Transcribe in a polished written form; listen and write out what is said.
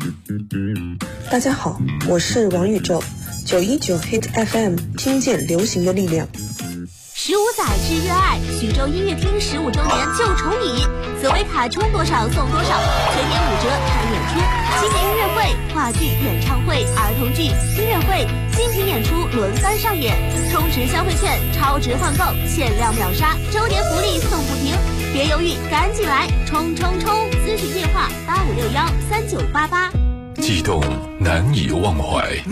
大家好，我是王宇宙，919 Hit FM 听见流行的力量。 15载之热爱，徐州音乐厅15周年就宠你，所谓卡充多少送多少，全年5折看演出，新年音乐会、话剧、演唱会、儿童剧、音乐会、精品演出轮番上演，充值消费券超值换购，限量秒杀，周年福利送不停，别犹豫，赶紧来冲冲冲！咨询电话85613988。 悸动难以忘怀，